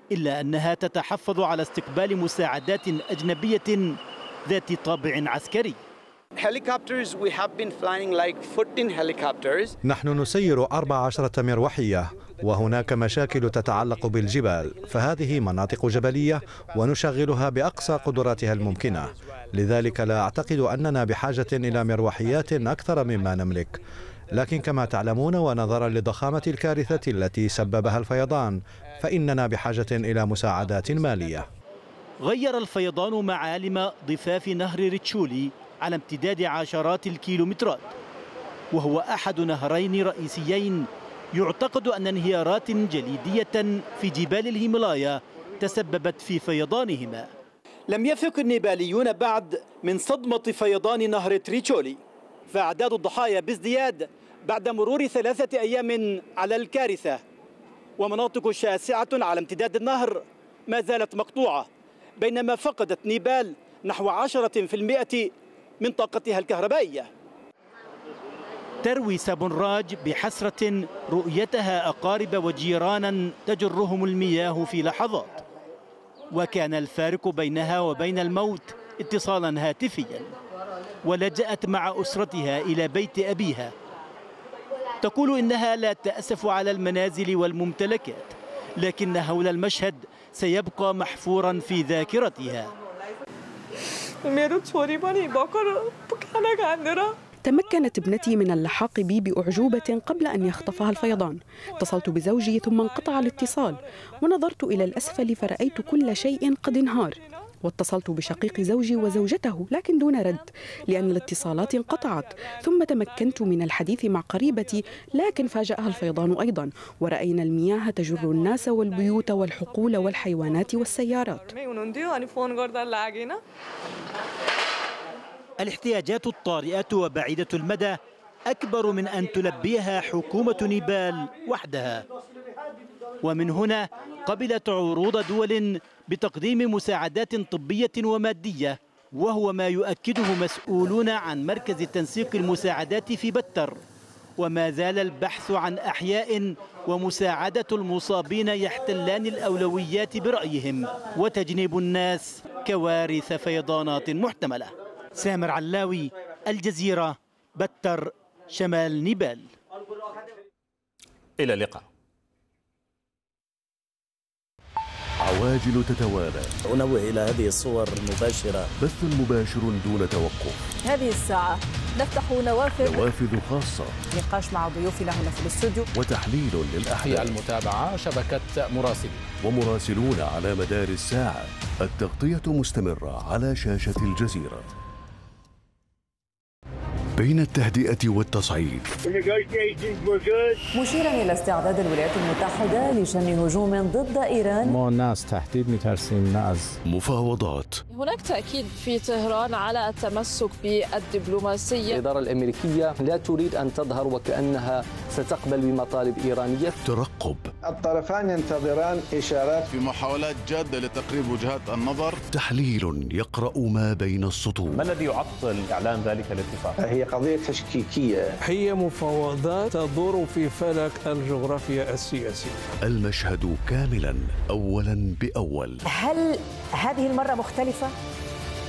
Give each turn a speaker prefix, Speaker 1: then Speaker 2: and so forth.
Speaker 1: إلا أنها تتحفظ على استقبال مساعدات أجنبية ذات طابع عسكري.
Speaker 2: نحن نسير 14 مروحية، وهناك مشاكل تتعلق بالجبال، فهذه مناطق جبلية ونشغلها بأقصى قدراتها الممكنة. لذلك لا أعتقد أننا بحاجة إلى مروحيات أكثر مما نملك، لكن كما تعلمون ونظرا لضخامة الكارثة التي سببها الفيضان فإننا بحاجة إلى مساعدات مالية.
Speaker 1: غير الفيضان معالم ضفاف نهر ريتشولي على امتداد عشرات الكيلومترات، وهو أحد نهرين رئيسيين يعتقد أن انهيارات جليدية في جبال الهيمالايا تسببت في فيضانهما. لم يثق النيباليون بعد من صدمة فيضان نهر تريتشولي، فأعداد الضحايا بازدياد بعد مرور 3 أيام على الكارثة، ومناطق شاسعة على امتداد النهر ما زالت مقطوعة، بينما فقدت نيبال نحو 10% من طاقتها الكهربائية. تروي سابونراج بحسرة رؤيتها أقارب وجيرانا تجرهم المياه في لحظات، وكان الفارق بينها وبين الموت اتصالا هاتفيا، ولجأت مع أسرتها إلى بيت أبيها. تقول إنها لا تأسف على المنازل والممتلكات، لكن هول المشهد سيبقى محفورا في ذاكرتها.
Speaker 3: تمكنت ابنتي من اللحاق بي بأعجوبة قبل أن يخطفها الفيضان. اتصلت بزوجي ثم انقطع الاتصال، ونظرت إلى الأسفل فرأيت كل شيء قد انهار. واتصلت بشقيق زوجي وزوجته لكن دون رد لأن الاتصالات انقطعت. ثم تمكنت من الحديث مع قريبتي لكن فاجأها الفيضان أيضا، ورأينا المياه تجر الناس والبيوت والحقول والحيوانات والسيارات.
Speaker 1: الاحتياجات الطارئة وبعيدة المدى أكبر من أن تلبيها حكومة نيبال وحدها، ومن هنا قبلت عروض دول بتقديم مساعدات طبية ومادية، وهو ما يؤكده مسؤولون عن مركز تنسيق المساعدات في بتر. وما زال البحث عن أحياء ومساعدة المصابين يحتلان الأولويات برأيهم، وتجنيب الناس كوارث فيضانات محتملة. سامر علاوي، الجزيرة، بتر، شمال نيبال.
Speaker 4: إلى اللقاء.
Speaker 5: عواجل تتوالى.
Speaker 6: أنوه إلى هذه الصور المباشرة.
Speaker 5: بث مباشر دون توقف.
Speaker 7: هذه الساعة نفتح نوافذ
Speaker 5: خاصة.
Speaker 7: نقاش مع ضيوفنا هنا في الاستوديو.
Speaker 5: وتحليل للأحداث.
Speaker 4: المتابعة شبكة مراسلين.
Speaker 5: ومراسلون على مدار الساعة. التغطية مستمرة على شاشة الجزيرة. بين التهدئة والتصعيد.
Speaker 7: مشيرا إلى استعداد الولايات المتحدة لشن هجوم ضد إيران.
Speaker 8: ما الناس تهديد مترسين ناس.
Speaker 5: مفاوضات.
Speaker 9: هناك تأكيد في طهران على التمسك بالدبلوماسية.
Speaker 10: الإدارة الأمريكية لا تريد أن تظهر وكأنها ستقبل بمطالب إيرانية.
Speaker 5: ترقب.
Speaker 11: الطرفان ينتظران إشارات
Speaker 12: في محاولات جادة لتقريب وجهات النظر.
Speaker 5: تحليل يقرأ ما بين السطور.
Speaker 13: ما الذي يعطل إعلان ذلك الاتفاق؟
Speaker 11: هي قضية تشكيكية.
Speaker 14: هي مفاوضات تدور في فلك الجغرافيا السياسية.
Speaker 5: المشهد كاملا أولا بأول.
Speaker 7: هل هذه المرة مختلفة؟